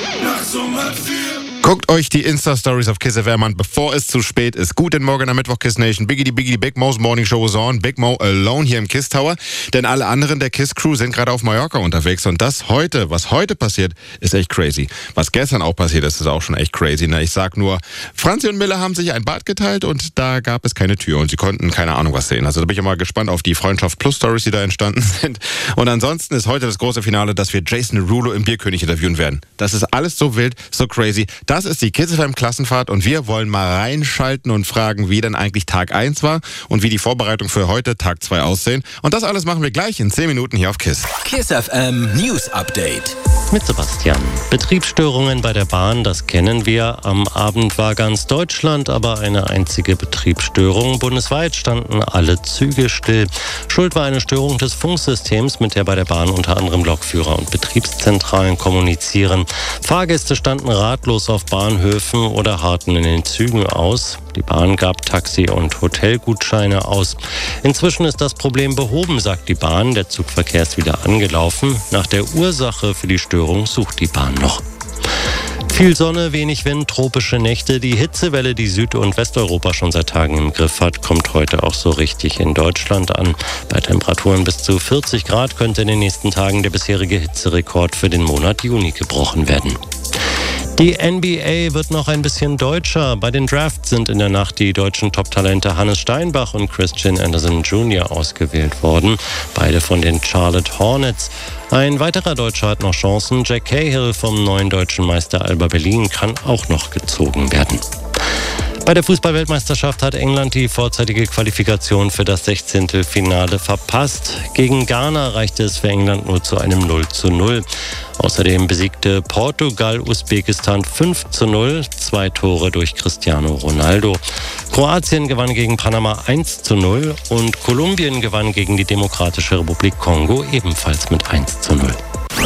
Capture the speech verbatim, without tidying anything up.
Guckt euch die Insta-Stories auf Kiss F M an, bevor es zu spät ist. Guten Morgen am Mittwoch, Kiss Nation. Biggie, die Biggie, die Big Mo's Morning Show is on. Big Mo alone hier im Kiss Tower. Denn alle anderen der Kiss Crew sind gerade auf Mallorca unterwegs. Und das heute, was heute passiert, ist echt crazy. Was gestern auch passiert ist, ist auch schon echt crazy. Na, ich sag nur, Franzi und Miller haben sich ein Bad geteilt und da gab es keine Tür. Und sie konnten keine Ahnung was sehen. Also da bin ich mal gespannt auf die Freundschaft Plus Stories, die da entstanden sind. Und ansonsten ist heute das große Finale, dass wir Jason Derulo im Bierkönig interviewen werden. Das ist alles so wild, so crazy. Das ist die Kiss F M Klassenfahrt und wir wollen mal reinschalten und fragen, wie denn eigentlich Tag eins war und wie die Vorbereitung für heute, Tag zwei, aussehen. Und das alles machen wir gleich in zehn Minuten hier auf Kiss. Kiss F M News Update. Mit Sebastian. Betriebsstörungen bei der Bahn, das kennen wir. Am Abend war ganz Deutschland aber eine einzige Betriebsstörung. Bundesweit standen alle Züge still. Schuld war eine Störung des Funksystems, mit der bei der Bahn unter anderem Lokführer und Betriebszentralen kommunizieren. Fahrgäste standen ratlos auf Bahnhöfen oder harrten in den Zügen aus. Die Bahn gab Taxi- und Hotelgutscheine aus. Inzwischen ist das Problem behoben, sagt die Bahn. Der Zugverkehr ist wieder angelaufen. Nach der Ursache für die Störung sucht die Bahn noch. Viel Sonne, wenig Wind, tropische Nächte. Die Hitzewelle, die Süd- und Westeuropa schon seit Tagen im Griff hat, kommt heute auch so richtig in Deutschland an. Bei Temperaturen bis zu vierzig Grad könnte in den nächsten Tagen der bisherige Hitzerekord für den Monat Juni gebrochen werden. Die N B A wird noch ein bisschen deutscher. Bei den Drafts sind in der Nacht die deutschen Top-Talente Hannes Steinbach und Christian Anderson Junior ausgewählt worden. Beide von den Charlotte Hornets. Ein weiterer Deutscher hat noch Chancen. Jack Cahill vom neuen deutschen Meister Alba Berlin kann auch noch gezogen werden. Bei der Fußball-Weltmeisterschaft hat England die vorzeitige Qualifikation für das Sechzehntelfinale verpasst. Gegen Ghana reichte es für England nur zu einem null zu null. Außerdem besiegte Portugal Usbekistan fünf zu null, zwei Tore durch Cristiano Ronaldo. Kroatien gewann gegen Panama eins zu null und Kolumbien gewann gegen die Demokratische Republik Kongo ebenfalls mit eins zu null.